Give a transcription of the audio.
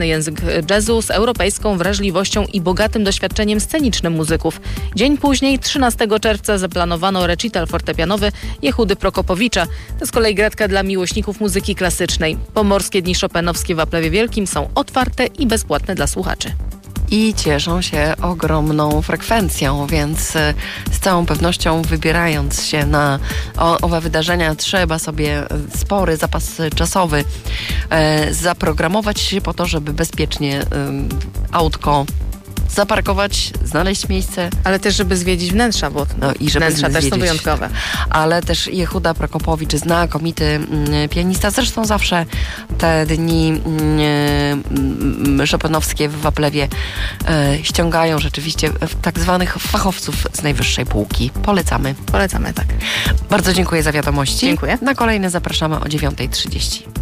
język jazzu z europejską wrażliwością i bogatym doświadczeniem scenicznym muzyków. Dzień później, 13 czerwca, zaplanowano recital fortepianowy Jehudy Prokopowicza. To z kolei gratka dla miłośników muzyki klasycznej. Pomorskie Dni Chopinowskie w Waplewie Wielkim są otwarte i bezpłatne dla słuchaczy. I cieszą się ogromną frekwencją, więc z całą pewnością wybierając się na owe wydarzenia trzeba sobie spory zapas czasowy zaprogramować się po to, żeby bezpiecznie autko zaparkować, znaleźć miejsce. Ale też, żeby zwiedzić wnętrza, bo wnętrza też są wyjątkowe. Ale też Jehuda Prokopowicz, znakomity pianista. Zresztą zawsze te dni chopinowskie w Waplewie ściągają rzeczywiście tak zwanych fachowców z najwyższej półki. Polecamy. Polecamy, tak. Bardzo dziękuję za wiadomości. Dziękuję. Na kolejne zapraszamy o 9:30.